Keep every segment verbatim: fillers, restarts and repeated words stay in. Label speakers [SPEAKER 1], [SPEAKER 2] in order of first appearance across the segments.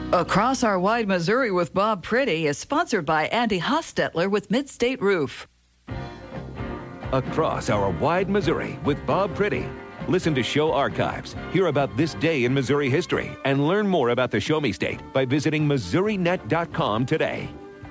[SPEAKER 1] Across Our Wide Missouri with Bob Pretty is sponsored by Andy Hostetler with Midstate Roof.
[SPEAKER 2] Across Our Wide Missouri with Bob Pretty. Listen to show archives, hear about this day in Missouri history, and learn more about the Show Me State by visiting Missouri Net dot com today.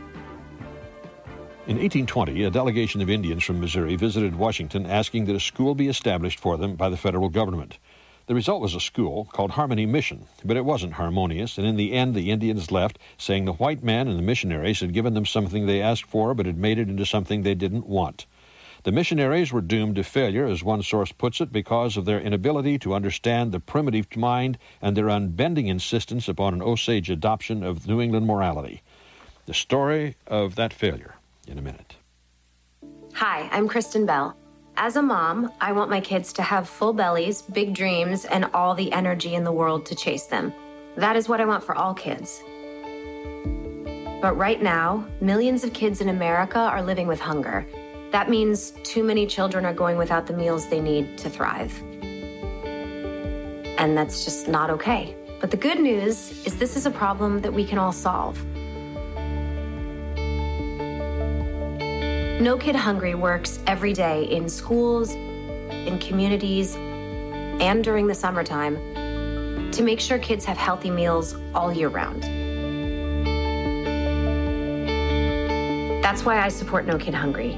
[SPEAKER 3] In eighteen twenty, a delegation of Indians from Missouri visited Washington asking that a school be established for them by the federal government. The result was a school called Harmony Mission, but it wasn't harmonious, and in the end the Indians left, saying the white man and the missionaries had given them something they asked for, but had made it into something they didn't want. The missionaries were doomed to failure, as one source puts it, because of their inability to understand the primitive mind and their unbending insistence upon an Osage adoption of New England morality. The story of that failure in a minute.
[SPEAKER 4] Hi, I'm Kristen Bell. As a mom, I want my kids to have full bellies, big dreams, and all the energy in the world to chase them. That is what I want for all kids. But right now, millions of kids in America are living with hunger. That means too many children are going without the meals they need to thrive. And that's just not okay. But the good news is this is a problem that we can all solve. No Kid Hungry works every day in schools, in communities, and during the summertime to make sure kids have healthy meals all year round. That's why I support No Kid Hungry.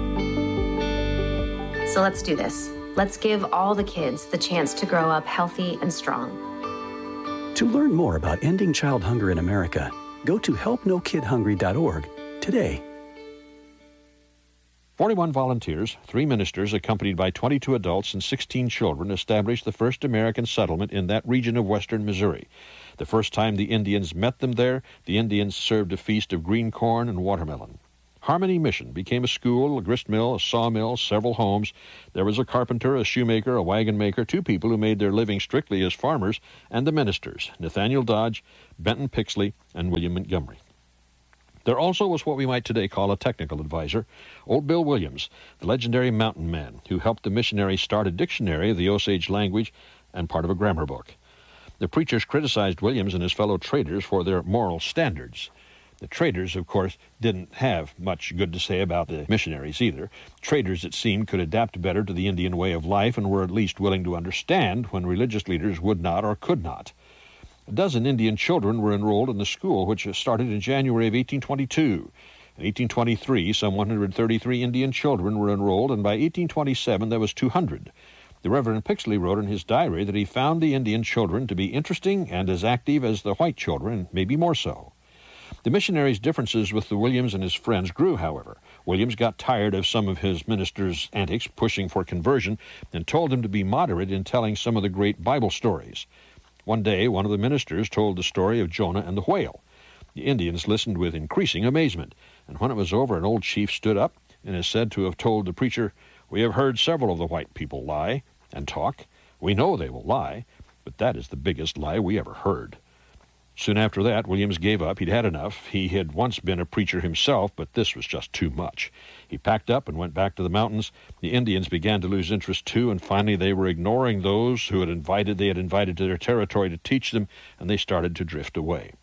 [SPEAKER 4] So let's do this. Let's give all the kids the chance to grow up healthy and strong.
[SPEAKER 5] To learn more about ending child hunger in America, go to help no kid hungry dot org today.
[SPEAKER 3] forty-one volunteers, three ministers, accompanied by twenty-two adults and sixteen children, established the first American settlement in that region of western Missouri. The first time the Indians met them there, the Indians served a feast of green corn and watermelon. Harmony Mission became a school, a grist mill, a sawmill, several homes. There was a carpenter, a shoemaker, a wagon maker, two people who made their living strictly as farmers, and the ministers, Nathaniel Dodge, Benton Pixley, and William Montgomery. There also was what we might today call a technical advisor, old Bill Williams, the legendary mountain man who helped the missionaries start a dictionary of the Osage language and part of a grammar book. The preachers criticized Williams and his fellow traders for their moral standards. The traders, of course, didn't have much good to say about the missionaries either. Traders, it seemed, could adapt better to the Indian way of life and were at least willing to understand when religious leaders would not or could not. A dozen Indian children were enrolled in the school, which started in January of eighteen twenty-two. In eighteen twenty-three, some one hundred thirty-three Indian children were enrolled, and by eighteen twenty-seven there was two hundred. The Reverend Pixley wrote in his diary that he found the Indian children to be interesting and as active as the white children, maybe more so. The missionaries' differences with the Williams and his friends grew, however. Williams got tired of some of his ministers' antics, pushing for conversion, and told him to be moderate in telling some of the great Bible stories. One day, one of the ministers told the story of Jonah and the whale. The Indians listened with increasing amazement, and when it was over, an old chief stood up and is said to have told the preacher, "We have heard several of the white people lie and talk. We know they will lie, but that is the biggest lie we ever heard." Soon after that, Williams gave up. He'd had enough. He had once been a preacher himself, but this was just too much. He packed up and went back to the mountains. The Indians began to lose interest, too, and finally they were ignoring those who had invited they had invited to their territory to teach them, and they started to drift away.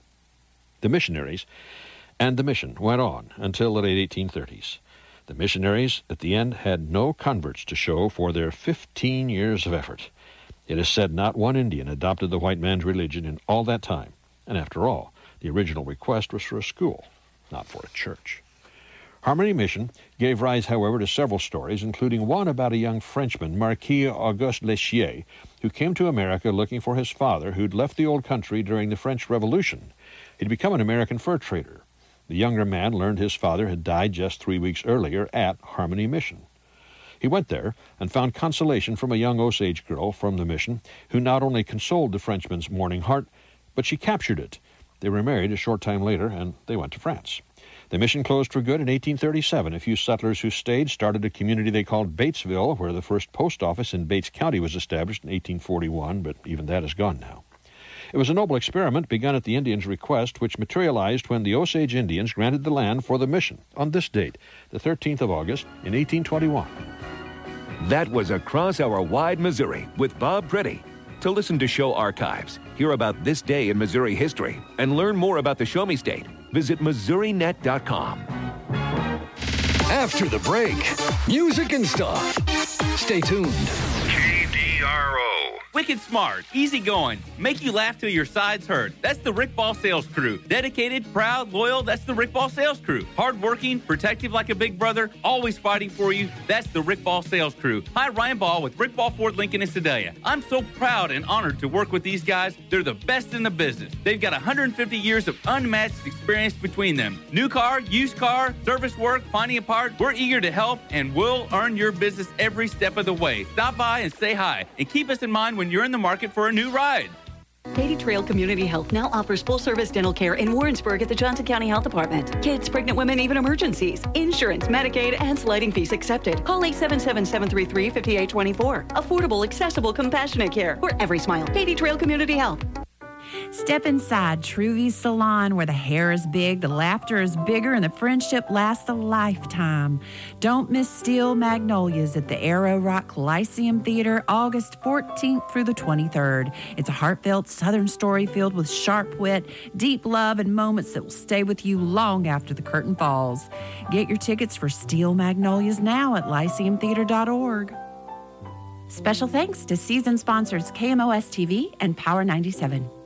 [SPEAKER 3] The missionaries and the mission went on until the late eighteen thirties. The missionaries, at the end, had no converts to show for their fifteen years of effort. It is said not one Indian adopted the white man's religion in all that time. And after all, the original request was for a school, not for a church. Harmony Mission gave rise, however, to several stories, including one about a young Frenchman, Marquis Auguste Lechier, who came to America looking for his father, who'd left the old country during the French Revolution. He'd become an American fur trader. The younger man learned his father had died just three weeks earlier at Harmony Mission. He went there and found consolation from a young Osage girl from the mission who not only consoled the Frenchman's mourning heart, but she captured it. They were married a short time later, and they went to France. The mission closed for good in eighteen thirty-seven. A few settlers who stayed started a community they called Batesville, where the first post office in Bates County was established in eighteen forty-one, but even that is gone now. It was a noble experiment begun at the Indians' request, which materialized when the Osage Indians granted the land for the mission on this date, the thirteenth of August in eighteen twenty-one.
[SPEAKER 2] That was Across Our Wide Missouri with Bob Pretty. To listen to show archives, hear about this day in Missouri history, and learn more about the Show Me State, visit Missouri Net dot com.
[SPEAKER 6] After the break, music and stuff. Stay tuned.
[SPEAKER 7] K D R O.
[SPEAKER 8] Wicked smart, easy going, make you laugh till your sides hurt. That's the Rick Ball Sales Crew. Dedicated, proud, loyal, that's the Rick Ball Sales Crew. Hardworking, protective like a big brother, always fighting for you, that's the Rick Ball Sales Crew. Hi, Ryan Ball with Rick Ball Ford Lincoln in Sedalia. I'm so proud and honored to work with these guys. They're the best in the business. They've got one hundred fifty years of unmatched experience between them. New car, used car, service work, finding a part, we're eager to help and we'll earn your business every step of the way. Stop by and say hi and keep us in mind when you're in the market for a new ride.
[SPEAKER 9] Katy Trail Community Health now offers full-service dental care in Warrensburg at the Johnson County Health Department. Kids, pregnant women, even emergencies. Insurance, Medicaid, and sliding fees accepted. Call eight seven seven, seven three three, five eight two four. Affordable, accessible, compassionate care where every smile. Katy Trail Community Health.
[SPEAKER 10] Step inside Truvy's Salon, where the hair is big, the laughter is bigger, and the friendship lasts a lifetime. Don't miss Steel Magnolias at the Arrow Rock Lyceum Theater, August fourteenth through the twenty-third. It's a heartfelt Southern story filled with sharp wit, deep love, and moments that will stay with you long after the curtain falls. Get your tickets for Steel Magnolias now at lyceum theater dot org. Special thanks to season sponsors K M O S T V and Power ninety-seven.